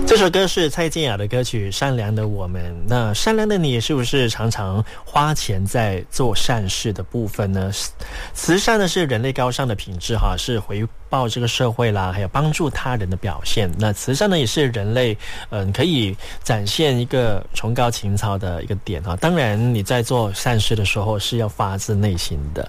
这首歌是蔡健雅的歌曲《善良的我们》。那善良的你是不是常常花钱在做善事的部分呢？慈善呢是人类高尚的品质哈，是回报这个社会啦，还有帮助他人的表现。那慈善呢也是人类可以展现一个崇高情操的一个点哈。当然你在做善事的时候是要发自内心的，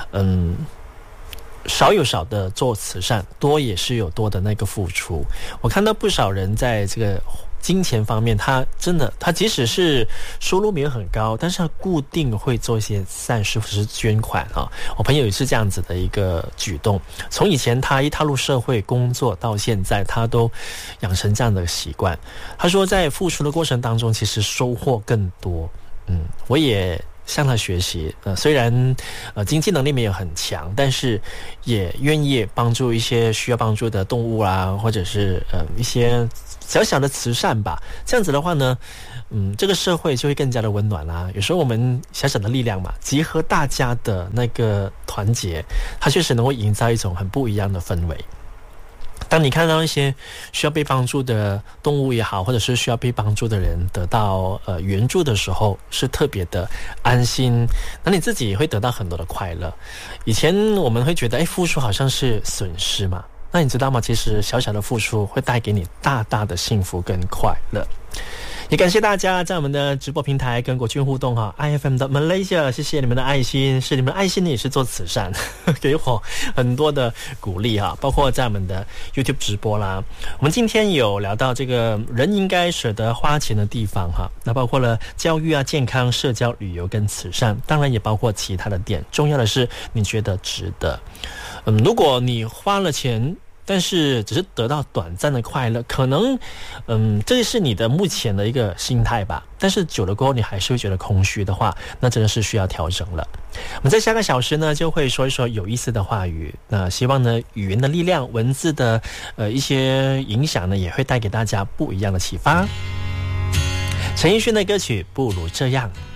少有少的做慈善，多也是有多的那个付出。我看到不少人在这个金钱方面，他即使是收入没有很高，但是他固定会做一些善事或是捐款啊。我朋友也是这样子的一个举动，从以前他一踏入社会工作到现在，他都养成这样的习惯。他说在付出的过程当中，其实收获更多。我也向他学习，虽然经济能力没有很强，但是也愿意帮助一些需要帮助的动物啊，或者是一些小小的慈善吧。这样子的话呢，这个社会就会更加的温暖啦。有时候我们小小的力量嘛，集合大家的那个团结，它确实能够营造一种很不一样的氛围。当你看到一些需要被帮助的动物也好，或者是需要被帮助的人得到援助的时候，是特别的安心，那你自己也会得到很多的快乐。以前我们会觉得付出好像是损失嘛，那你知道吗？其实小小的付出会带给你大大的幸福跟快乐。也感谢大家在我们的直播平台跟国军互动哈 ，IFM 的 Malaysia， 谢谢你们的爱心，是你们的爱心也是做慈善，给我很多的鼓励哈。包括在我们的 YouTube 直播啦，我们今天有聊到这个人应该舍得花钱的地方哈，那包括了教育啊、健康、社交、旅游跟慈善，当然也包括其他的点。重要的是你觉得值得。如果你花了钱，但是只是得到短暂的快乐，可能这是你的目前的一个心态吧。但是久了过后你还是会觉得空虚的话，那真的是需要调整了。我们在下个小时呢就会说一说有意思的话语，那希望呢语言的力量、文字的一些影响呢，也会带给大家不一样的启发。陈奕迅的歌曲《不如这样》。